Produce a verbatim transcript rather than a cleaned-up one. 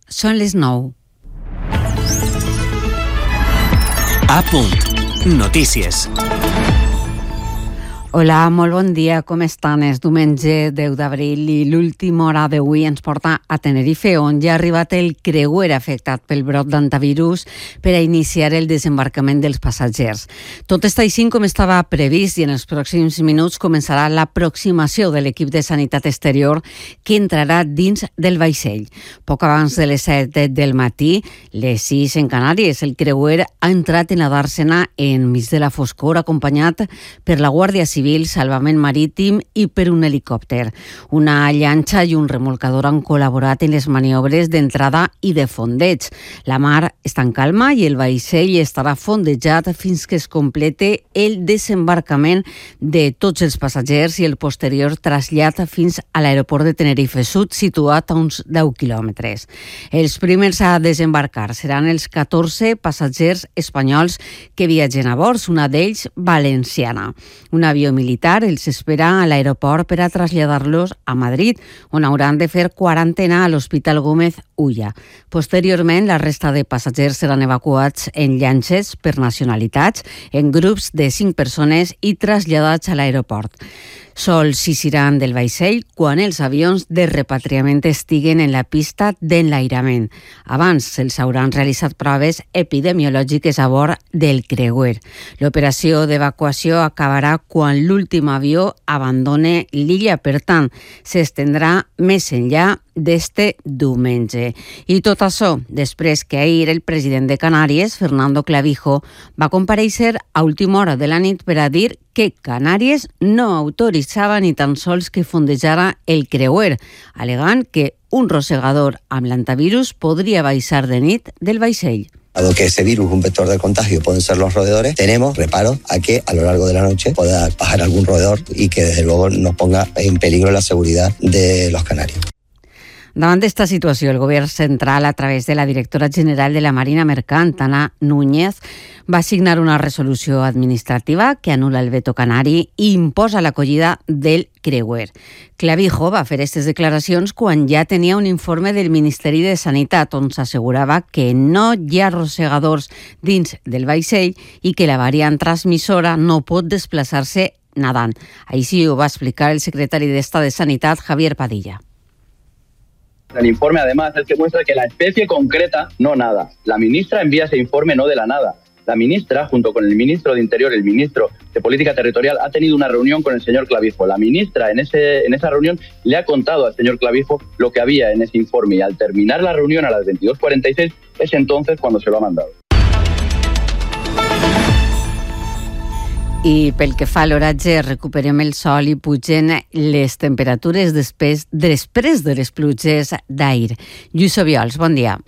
Són les nou. A punt. Notícies. Hola, molt bon dia, com estan? És diumenge deu d'abril i l'última hora d'avui ens porta a Tenerife, on ja ha arribat el creuer afectat pel brot d'antivirus per a iniciar el desembarcament dels passatgers. Tot està així com estava previst i en els pròxims minuts començarà l'aproximació de l'equip de sanitat exterior que entrarà dins del vaixell. Poc abans de les set del matí, les sis en Canàries, el creuer ha entrat en la dàrsena enmig de la foscor, acompanyat per la Guàrdia Civil, Salvament Marítim i per un helicòpter. Una llanxa i un remolcador han col·laborat en les maniobres d'entrada i de fondeig. La mar està en calma i el vaixell estarà fondejat fins que es complete el desembarcament de tots els passatgers i el posterior trasllat fins a l'aeroport de Tenerife Sud, situat a uns deu quilòmetres. Els primers a desembarcar seran els catorze passatgers espanyols que viatgen a bord, una d'ells valenciana. Un avió militar els espera a l'aeroport per a traslladar-los a Madrid, on hauran de fer quarantena a l'Hospital Gómez Ulla. Posteriorment, la resta de passatgers seran evacuats en llanxes per nacionalitats, en grups de cinc persones i traslladats a l'aeroport. Sols s'iran del vaixell quan els avions de repatriament estiguen en la pista d'enlairament. Abans se'ls hauran realitzat proves epidemiològiques a bord del creuer. L'operació d'evacuació acabarà quan l'últim avió abandone l'illa, per tant, s'estendrà més enllà d'este diumenge. I tot això després que ahir el president de Canàries, Fernando Clavijo, va comparèixer a última hora de la nit per a dir que Canàries no autoritzava ni tan sols que fondejara el creuer, alegant que un rosegador amb l'antivirus podria baixar de nit del vaixell. Dado que ese virus, un vector de contagio, pueden ser los roedores, tenemos reparo a que a lo largo de la noche pueda bajar algún roedor y que desde luego nos ponga en peligro la seguridad de los canarios. Davant d'esta situació, el govern central, a través de la directora general de la Marina Mercant, Ana Núñez, va signar una resolució administrativa que anul·la el veto canari i imposa l'acollida del creuer. Clavijo va fer aquestes declaracions quan ja tenia un informe del Ministeri de Sanitat on s'assegurava que no hi ha rosegadors dins del vaixell i que la variant transmissora no pot desplaçar-se nadant. Així ho va explicar el secretari d'Estat de Sanitat, Javier Padilla. El informe, además, es el que muestra que la especie concreta no nada. La ministra envía ese informe no de la nada. La ministra, junto con el ministro de Interior, el ministro de Política Territorial, ha tenido una reunión con el señor Clavijo. La ministra en, ese, en esa reunión le ha contado al señor Clavijo lo que había en ese informe y al terminar la reunión a las veintidós cuarenta y seis es entonces cuando se lo ha mandado. I pel que fa a l'oratge, recuperem el sol i pugen les temperatures després, després de les pluges d'aire. Lluís Obiols, bon dia.